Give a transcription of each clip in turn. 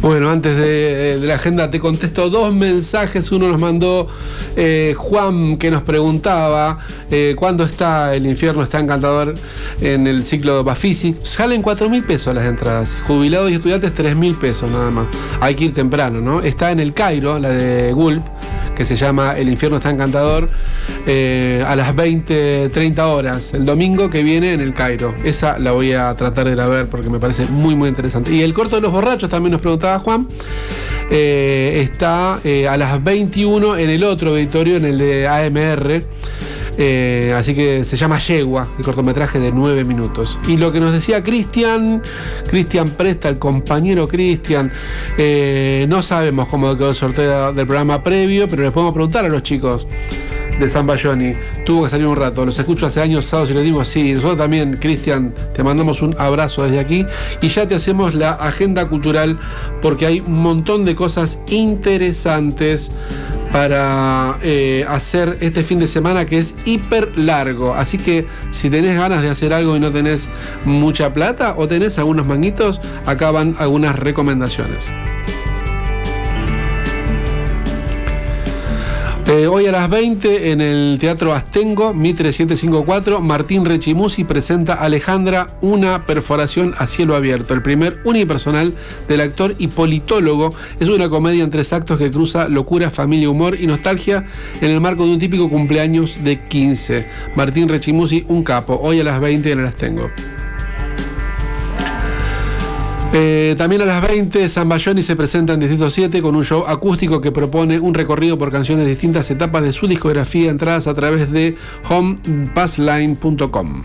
Bueno, antes de la agenda te contesto 2 mensajes. Uno nos mandó Juan, que nos preguntaba ¿cuándo está El Infierno Está Encantador en el ciclo Bafisi? Salen 4.000 pesos las entradas. Jubilados y estudiantes 3.000 pesos nada más. Hay que ir temprano, ¿no? Está en el Cairo, la de Gulp, que se llama El Infierno Está Encantador, a las 20:30 horas, el domingo que viene en el Cairo. Esa la voy a tratar de ir a ver porque me parece muy, muy interesante. Y el corto de los borrachos, también nos preguntaba Juan, está a las 21 en el otro auditorio, en el de AMR. Así que se llama Yegua, el cortometraje de 9 minutos. Y lo que nos decía Cristian Presta, el compañero Cristian, no sabemos cómo quedó el sorteo del programa previo, pero les podemos preguntar a los chicos de San Bayoni. Tuvo que salir un rato, los escucho hace años sábados y les digo sí. Nosotros también, Cristian, te mandamos un abrazo desde aquí y ya te hacemos la agenda cultural porque hay un montón de cosas interesantes para hacer este fin de semana, que es hiper largo. Así que si tenés ganas de hacer algo y no tenés mucha plata o tenés algunos manguitos, acá van algunas recomendaciones. Hoy a las 20 en el Teatro Astengo, Mitre 754, Martín Rechimusi presenta Alejandra, una perforación a cielo abierto. El primer unipersonal del actor y politólogo. Es una comedia en 3 actos que cruza locura, familia, humor y nostalgia en el marco de un típico cumpleaños de 15. Martín Rechimusi, un capo. Hoy a las 20 en el Astengo. También a las 20 San Bayoni se presenta en Distrito 7 con un show acústico que propone un recorrido por canciones de distintas etapas de su discografía, entradas a través de homepassline.com.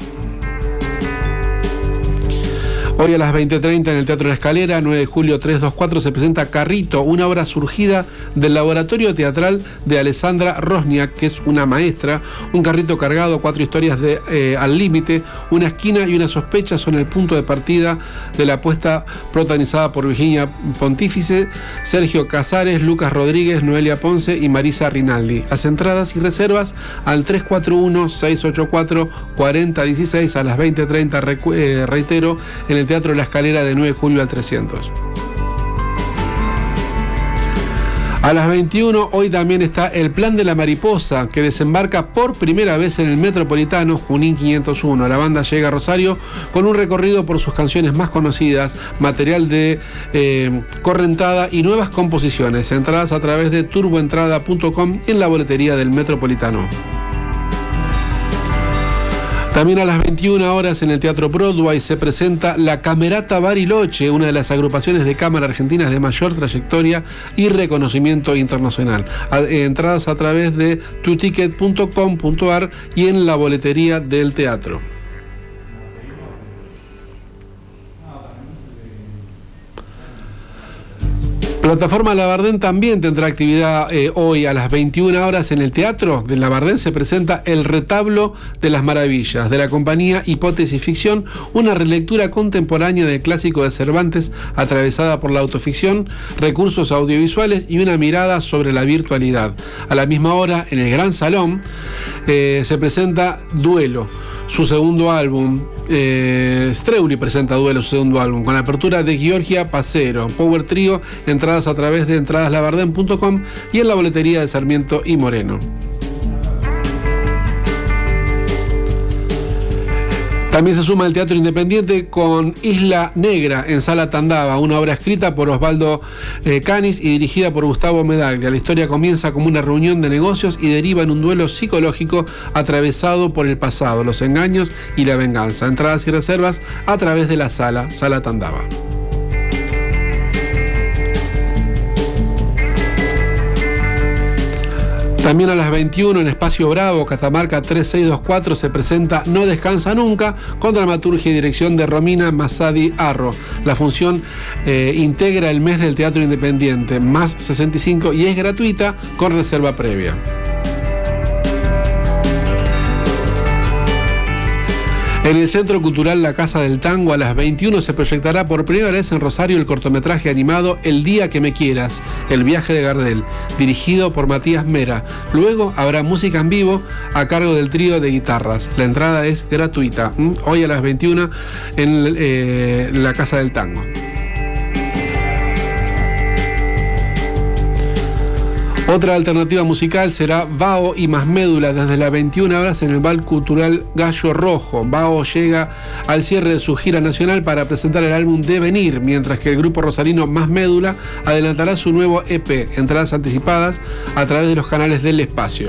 Hoy a las 20:30 en el Teatro La Escalera, 9 de julio 324, se presenta Carrito, una obra surgida del laboratorio teatral de Alessandra Rosniak, que es una maestra. Un carrito cargado, 4 historias de Al Límite, una esquina y una sospecha son el punto de partida de la apuesta protagonizada por Virginia Pontífice, Sergio Casares, Lucas Rodríguez, Noelia Ponce y Marisa Rinaldi. Las entradas y reservas al 341-684-4016 a las 20:30, reitero, en el Teatro La Escalera de 9 de julio al 300. A las 21 hoy también está El Plan de la Mariposa, que desembarca por primera vez en el Metropolitano Junín 501. La banda llega a Rosario con un recorrido por sus canciones más conocidas, material de Correntada y nuevas composiciones. Entradas a través de turboentrada.com en la boletería del Metropolitano. También a las 21 horas en el Teatro Broadway se presenta La Camerata Bariloche, una de las agrupaciones de cámara argentinas de mayor trayectoria y reconocimiento internacional. Entradas a través de tuticket.com.ar y en la boletería del teatro. Plataforma Labardén también tendrá actividad hoy a las 21 horas en el Teatro de Labardén. Se presenta El Retablo de las Maravillas, de la compañía Hipótesis Ficción, una relectura contemporánea del clásico de Cervantes atravesada por la autoficción, recursos audiovisuales y una mirada sobre la virtualidad. A la misma hora, en el Gran Salón, se presenta Duelo, su segundo álbum. Streuli presenta Duelo, su segundo álbum, con apertura de Georgia Pacero, Power Trio, entradas a través de entradaslabardén.com y en la boletería de Sarmiento y Moreno. También se suma el Teatro Independiente con Isla Negra en Sala Tandava, una obra escrita por Osvaldo Canis y dirigida por Gustavo Medaglia. La historia comienza como una reunión de negocios y deriva en un duelo psicológico atravesado por el pasado, los engaños y la venganza. Entradas y reservas a través de la Sala Tandava. También a las 21 en Espacio Bravo, Catamarca 3624, se presenta No Descansa Nunca, con dramaturgia y dirección de Romina Masadi Arro. La función integra el mes del Teatro Independiente, más 65, y es gratuita con reserva previa. En el Centro Cultural La Casa del Tango a las 21 se proyectará por primera vez en Rosario el cortometraje animado El Día que Me Quieras, el viaje de Gardel, dirigido por Matías Mera. Luego habrá música en vivo a cargo del trío de guitarras. La entrada es gratuita. Hoy a las 21 en La Casa del Tango. Otra alternativa musical será Bao y Más Médula desde las 21 horas en el Bar Cultural Gallo Rojo. Bao llega al cierre de su gira nacional para presentar el álbum Devenir, mientras que el grupo rosarino Más Médula adelantará su nuevo EP, entradas anticipadas a través de los canales del Espacio.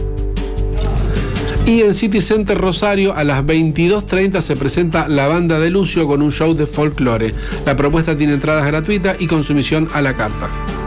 Y en City Center Rosario a las 22:30 se presenta La Banda de Lucio con un show de folclore. La propuesta tiene entradas gratuitas y consumición a la carta.